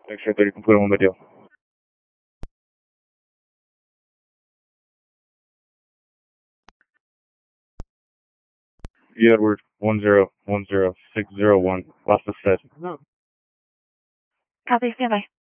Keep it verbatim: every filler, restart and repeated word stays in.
X-ray thirty, complete one by deal. E. Edward, one zero one zero six zero one, last is said. Copy, stand by.